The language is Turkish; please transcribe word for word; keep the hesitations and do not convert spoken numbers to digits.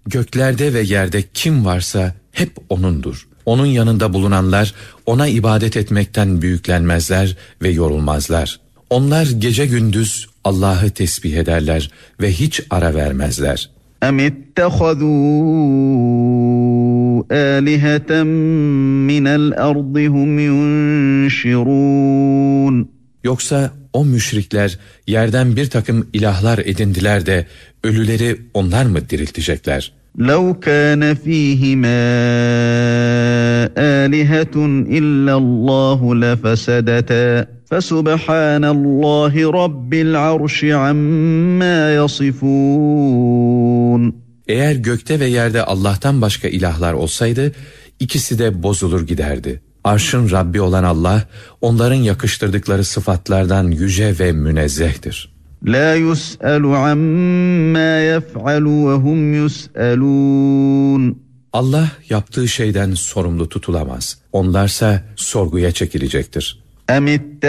Göklerde ve yerde kim varsa hep O'nundur. Onun yanında bulunanlar O'na ibadet etmekten büyüklenmezler ve yorulmazlar. Onlar gece gündüz Allah'ı tesbih ederler ve hiç ara vermezler. اَمِ اتَّخَذُوا آلِهَةً مِنَ الْأَرْضِ هُمْ يُنْشِرُونَ Yoksa o müşrikler yerden bir takım ilahlar edindiler de ölüleri onlar mı diriltecekler? لَوْ كَانَ فِيهِمَا آلِهَةٌ إِلَّا اللّٰهُ لَفَسَدَتَا فَسُبْحَانَ اللّٰهِ رَبِّ الْعَرْشِ عَمَّا يَصِفُونَ Eğer gökte ve yerde Allah'tan başka ilahlar olsaydı ikisi de bozulur giderdi. Arşın Rabbi olan Allah onların yakıştırdıkları sıfatlardan yüce ve münezzehtir. لَا يُسْأَلُ عَمَّا يَفْعَلُ وَهُمْ يُسْأَلُونَ Allah yaptığı şeyden sorumlu tutulamaz. Onlarsa sorguya çekilecektir. اَمِ